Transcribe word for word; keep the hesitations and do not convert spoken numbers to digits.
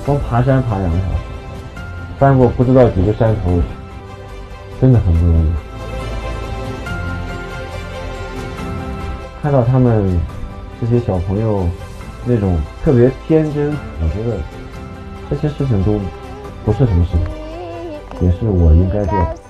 光爬山爬两个小时，翻过不知道几个山头，真的很不容易。看到他们这些小朋友那种特别天真，我觉得这些事情都不是什么事情，也是我应该做的。